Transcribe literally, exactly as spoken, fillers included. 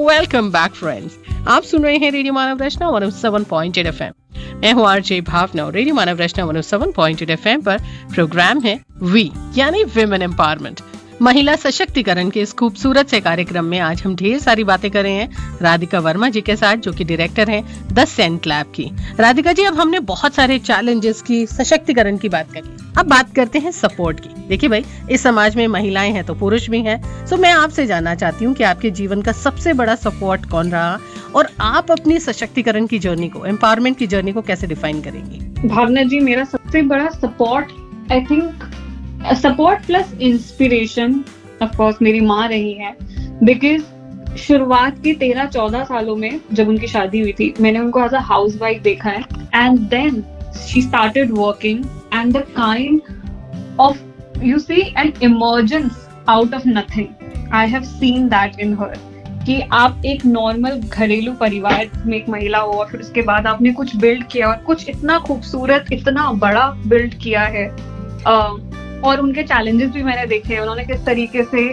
Welcome back friends. आप सुन रहे हैं रेडियो मानव रचना one O seven point eight FM. मैं हूँ आरजे भावना। रेडियो मानव रचना one O seven point eight FM पर प्रोग्राम है वी यानी विमेन एम्पावरमेंट, महिला सशक्तिकरण के इस खूबसूरत से कार्यक्रम में आज हम ढेर सारी बातें कर रहे हैं राधिका वर्मा जी के साथ, जो कि डायरेक्टर हैं द सेंट लैब की। राधिका जी, अब हमने बहुत सारे चैलेंजेस की, सशक्तिकरण की बात करी, अब बात करते हैं सपोर्ट की। देखिए भाई, इस समाज में महिलाएं हैं तो पुरुष भी हैं, सो मैं आपसे जानना चाहती हूँ कि आपके जीवन का सबसे बड़ा सपोर्ट कौन रहा और आप अपनी सशक्तिकरण की जर्नी को, एम्पावरमेंट की जर्नी को कैसे डिफाइन करेंगी? भावना जी, मेरा सबसे बड़ा support, I think support plus inspiration of course मेरी माँ रही है। बिकॉज शुरुआत के तेरह चौदह सालों में जब उनकी शादी हुई थी, मैंने उनको एज अ हाउस वाइफ देखा है, and then she started working and the kind of you C N emergence out of nothing. I have seen that in हर कि आप एक नॉर्मल घरेलू परिवार में एक महिला हो और फिर उसके बाद आपने कुछ बिल्ड किया और कुछ इतना खूबसूरत, इतना बड़ा बिल्ड किया है। uh, और उनके चैलेंजेस भी मैंने देखे हैं, उन्होंने किस तरीके से